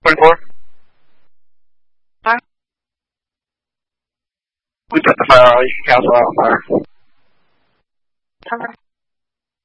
24. Fire. We put the fire out. You can cancel out fire. Cover.